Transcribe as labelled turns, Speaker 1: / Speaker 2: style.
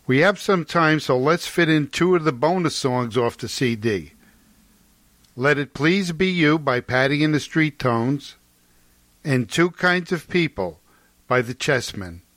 Speaker 1: We have some time, so let's fit in two of the bonus songs off the CD. Let It Please Be You by Patty and the Street Tones, and Two Kinds of People by the Chessmen.